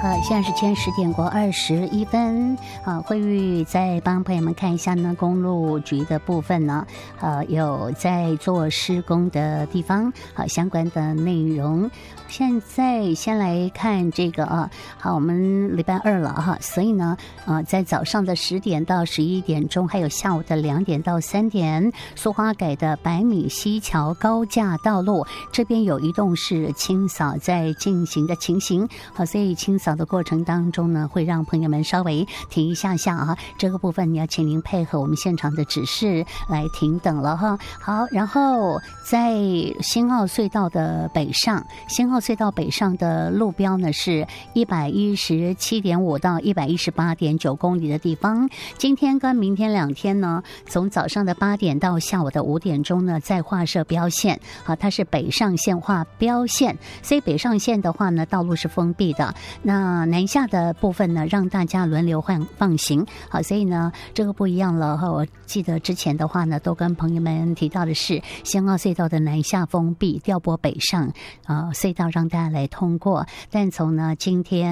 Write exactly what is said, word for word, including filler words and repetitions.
呃，现在时间十点过二十一分，啊，慧玉在帮朋友们看一下呢，公路局的部分呢，呃，有在做施工的地方，好，相关的内容。现在先来看这个啊，好，我们礼拜二了哈，所以呢，呃，在早上的十点到十一点钟，还有下午的两点到三点，苏花改的百米溪桥高架道路这边有移动式清扫在进行的情形，好，所以清扫的过程当中呢，会让朋友们稍微停一下下啊，这个部分你要请您配合我们现场的指示来停等了哈。好，然后在新澳隧道的北上，新澳隧道北上的路标呢是一百一十七点五到一百一十八点九公里的地方。今天跟明天两天呢，从早上的八点到下午的五点钟呢，再画设标线，好，它是北上线画标线，所以北上线的话呢，道路是封闭的。那南下的部分呢，让大家轮流换放行，好，所以呢，这个不一样了哈。我记得之前的话呢，都跟朋友们提到的是，新澳隧道的南下封闭，调拨北上，呃，隧道让大家来通过。但从呢今天